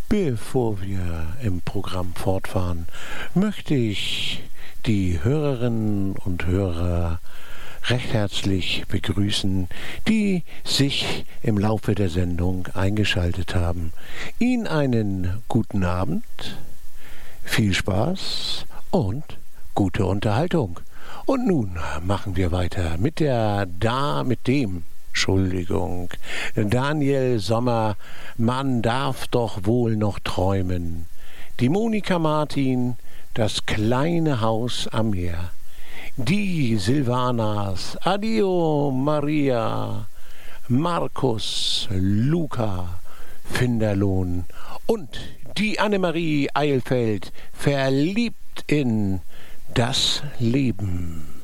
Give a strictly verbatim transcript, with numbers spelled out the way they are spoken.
Bevor wir im Programm fortfahren, möchte ich die Hörerinnen und Hörer recht herzlich begrüßen, die sich im Laufe der Sendung eingeschaltet haben. Ihnen einen guten Abend, viel Spaß und gute Unterhaltung. Und nun machen wir weiter mit der da mit dem Entschuldigung, Daniel Sommer, man darf doch wohl noch träumen. Die Monika Martin, das kleine Haus am Meer. Die Silvanas, Adio Maria, Markus, Luca, Finderlohn und die Annemarie Eilfeld, verliebt in das Leben.